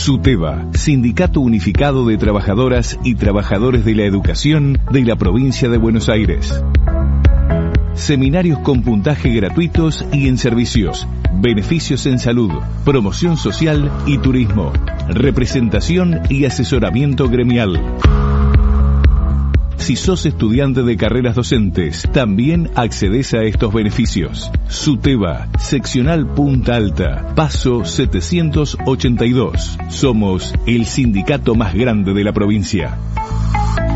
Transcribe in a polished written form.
SUTEBA, Sindicato Unificado de Trabajadoras y Trabajadores de la Educación de la Provincia de Buenos Aires. Seminarios con puntaje gratuitos y en servicios, beneficios en salud, promoción social y turismo, representación y asesoramiento gremial. Si sos estudiante de carreras docentes, también accedes a estos beneficios. SUTEBA, Seccional Punta Alta, Paso 782. Somos el sindicato más grande de la provincia.